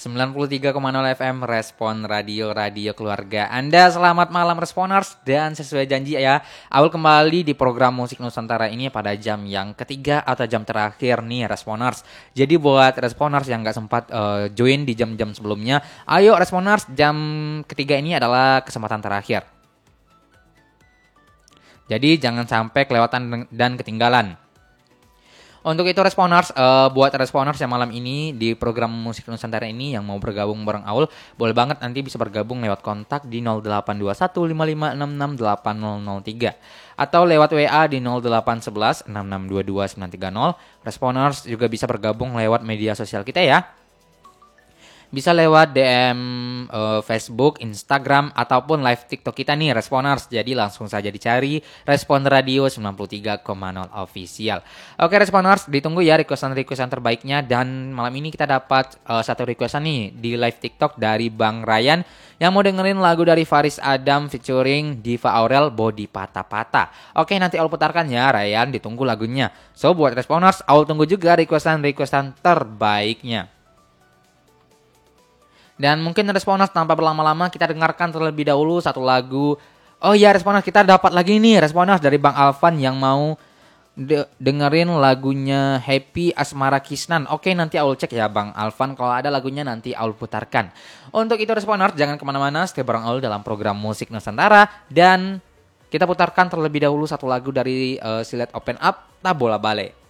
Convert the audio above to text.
93,0 FM Respon Radio Keluarga Anda. Selamat malam Responers. Dan sesuai janji ya, Aul kembali di program Musik Nusantara ini pada jam yang ketiga atau jam terakhir nih Responers. Jadi buat Responers yang gak sempat join di jam-jam sebelumnya, ayo Responers, jam ketiga ini adalah kesempatan terakhir. Jadi jangan sampai kelewatan dan ketinggalan. Untuk itu Responers, buat Responers yang malam ini di program Musik Nusantara ini yang mau bergabung bareng Aul, boleh banget nanti bisa bergabung lewat kontak di 082155668003 atau lewat WA di 08116622 930. Responers juga bisa bergabung lewat media sosial kita ya. Bisa lewat DM Facebook, Instagram, ataupun live TikTok kita nih Responers. Jadi langsung saja dicari Respon Radio 93,0 Official. Oke Responers, ditunggu ya requestan terbaiknya. Dan malam ini kita dapat satu requestan nih di live TikTok dari Bang Ryan yang mau dengerin lagu dari Faris Adam featuring Diva Aurel, Body Patah-Patah. Oke, nanti Aul putarkan ya Ryan, ditunggu lagunya. So buat Responers, Aul tunggu juga requestan terbaiknya. Dan mungkin Responers tanpa berlama-lama kita dengarkan terlebih dahulu satu lagu. Oh iya Responers, kita dapat lagi nih Responers dari Bang Alvan yang mau dengerin lagunya Happy Asmara Kisnan. Oke, nanti Aul cek ya Bang Alvan, kalau ada lagunya nanti Aul putarkan. Untuk itu Responers, jangan kemana-mana, stay bareng Aul dalam program Musik Nusantara. Dan kita putarkan terlebih dahulu satu lagu dari Silet Open Up, Tak Bola Bale.